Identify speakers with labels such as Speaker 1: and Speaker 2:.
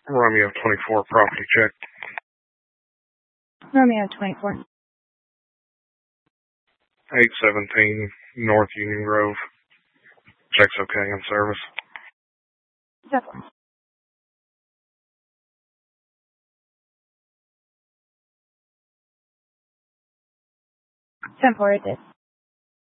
Speaker 1: Romeo 24, property check.
Speaker 2: Romeo 24.
Speaker 1: 817 North Union Grove. Check's okay in service.
Speaker 2: 10-4. It is.